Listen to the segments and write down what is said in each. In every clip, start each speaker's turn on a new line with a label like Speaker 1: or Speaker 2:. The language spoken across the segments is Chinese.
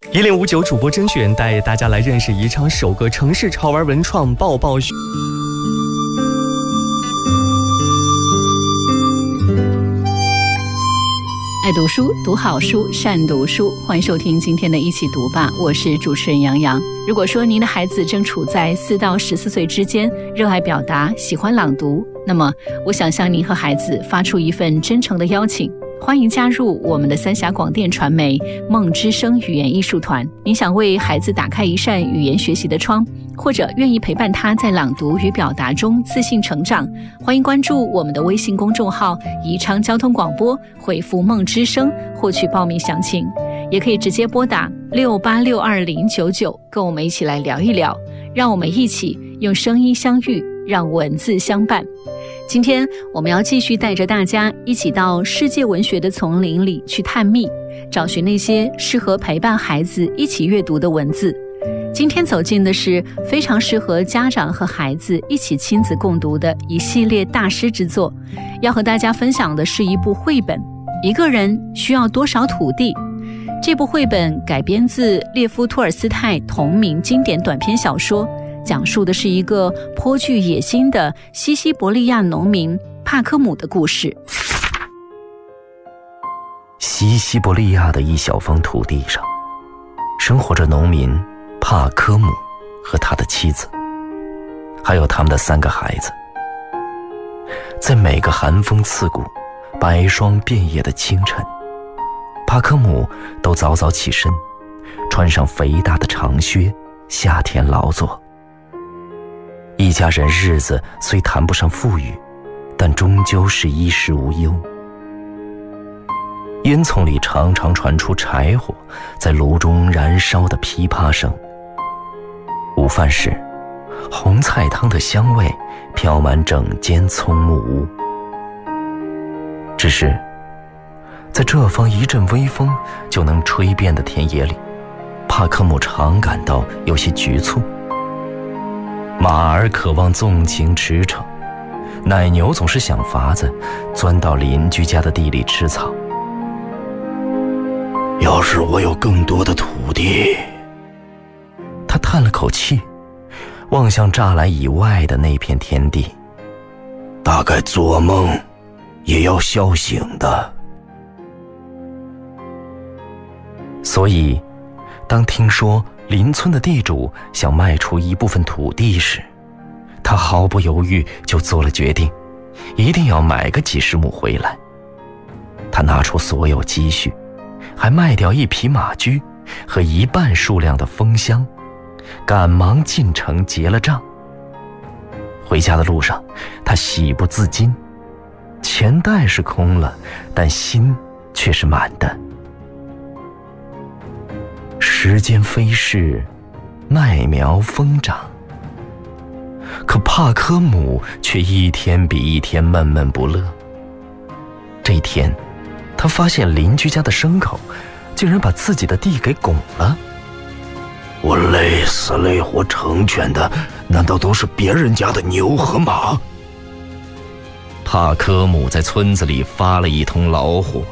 Speaker 1: 1059主播甄选带大家来认识宜昌首个城市潮玩文创抱抱学。
Speaker 2: 爱读书，读好书，善读书，欢迎收听今天的一起读吧，我是主持人杨洋。如果说您的孩子正处在4到14岁之间，热爱表达，喜欢朗读，那么我想向您和孩子发出一份真诚的邀请，欢迎加入我们的三峡广电传媒梦之声语言艺术团。您想为孩子打开一扇语言学习的窗，或者愿意陪伴他在朗读与表达中自信成长，欢迎关注我们的微信公众号宜昌交通广播，回复梦之声获取报名详情，也可以直接拨打68620999跟我们一起来聊一聊，让我们一起用声音相遇，让文字相伴。今天我们要继续带着大家一起到世界文学的丛林里去探秘，找寻那些适合陪伴孩子一起阅读的文字。今天走进的是非常适合家长和孩子一起亲子共读的一系列大师之作。要和大家分享的是一部绘本《一个人需要多少土地》。这部绘本改编自列夫·托尔斯泰同名经典短篇小说，讲述的是一个颇具野心的西西伯利亚农民帕科姆的故事。
Speaker 3: 西西伯利亚的一小方土地上，生活着农民帕科姆和他的妻子，还有他们的3个孩子。在每个寒风刺骨、白霜遍野的清晨，帕科姆都早早起身，穿上肥大的长靴，下田劳作。一家人日子虽谈不上富裕，但终究是衣食无忧。烟囱里常常传出柴火在炉中燃烧的噼啪声。午饭时，红菜汤的香味飘满整间葱木屋。只是在这方一阵微风就能吹遍的田野里，帕科姆常感到有些局促。马儿渴望纵情驰骋，奶牛总是想法子钻到邻居家的地里吃草。
Speaker 4: 要是我有更多的土地，
Speaker 3: 他叹了口气，望向栅栏以外的那片田地。
Speaker 4: 大概做梦也要笑醒的。
Speaker 3: 所以当听说邻村的地主想卖出一部分土地时，他毫不犹豫就做了决定，一定要买个几十亩回来。他拿出所有积蓄，还卖掉1匹马驹和1半数量的蜂箱，赶忙进城结了账。回家的路上，他喜不自禁，钱袋是空了，但心却是满的。时间飞逝，麦苗疯长，可帕科姆却一天比一天闷闷不乐。这一天，他发现邻居家的牲口竟然把自己的地给拱了。
Speaker 4: 我累死累活成全的，难道都是别人家的牛和马？
Speaker 3: 帕科姆在村子里发了一通老火。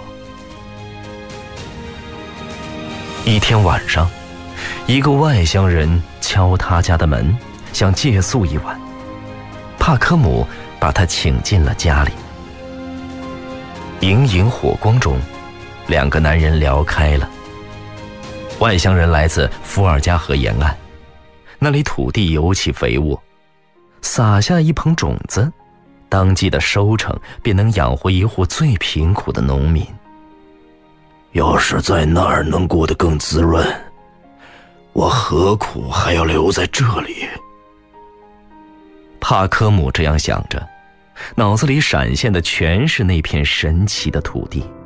Speaker 3: 一天晚上，一个外乡人敲他家的门，想借宿一晚。帕科姆把他请进了家里。隐隐火光中，2个男人聊开了。外乡人来自伏尔加河沿岸，那里土地尤其肥沃，撒下一捧种子，当季的收成便能养活一户最贫苦的农民。
Speaker 4: 要是在那儿能过得更滋润，我何苦还要留在这里？
Speaker 3: 帕科姆这样想着，脑子里闪现的全是那片神奇的土地。